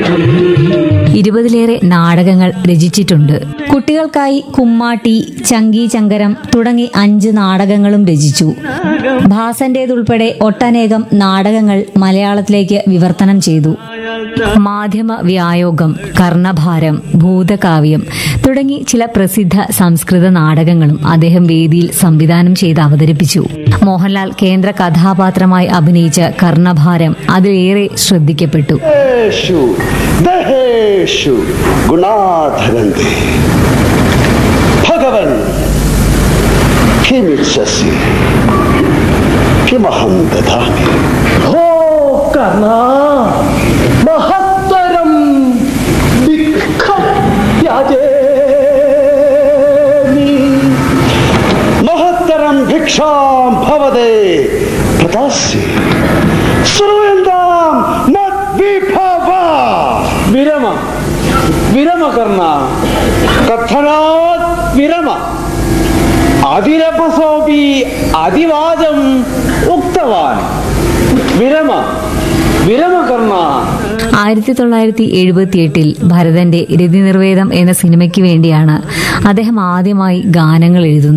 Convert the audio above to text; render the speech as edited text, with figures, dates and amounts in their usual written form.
20-ലേറെ നാടകങ്ങൾ രചിച്ചിട്ടുണ്ട്. കുട്ടികൾക്കായി കുമ്മാട്ടി, ചങ്കി ചങ്കരം തുടങ്ങി 5 നാടകങ്ങളും രചിച്ചു. ഭാസന്റേതുൾപ്പെടെ ഒട്ടനേകം നാടകങ്ങൾ മലയാളത്തിലേക്ക് വിവർത്തനം ചെയ്തു. മാധ്യമ വ്യായോഗം, കർണഭാരം, ഭൂതകാവ്യം തുടങ്ങി ചില പ്രസിദ്ധ സംസ്കൃത നാടകങ്ങളും അദ്ദേഹം വേദിയിൽ സംവിധാനം ചെയ്ത് അവതരിപ്പിച്ചു. മോഹൻലാൽ കേന്ദ്ര കഥാപാത്രമായി അഭിനയിച്ച കർണഭാരം അതിലേറെ ശ്രദ്ധിക്കപ്പെട്ടു. ഭഗവൻ കിമിച്ഛസി കിമഹം ദദാമി. ഓ കർണ, മഹത്തരം ഭിക്ഖം യാചേമി. മഹത്തരം ഭിക്ഷാം ഭവതേ പ്രദാസ്യ. ശ്രൂയന്താം മദ്വിഭവ. വിരമ വിരമ കർണ, കഥനാത് വിരമ. അതിരപസോപി അതിവാചം ഉക്തവാൻ. വിരമ വിരമ കർണ. 1978 ഭരതന്റെ രതിനിർവേദം എന്ന സിനിമയ്ക്ക് വേണ്ടിയാണ് അദ്ദേഹം ആദ്യമായി ഗാനങ്ങൾ എഴുതുന്നത്.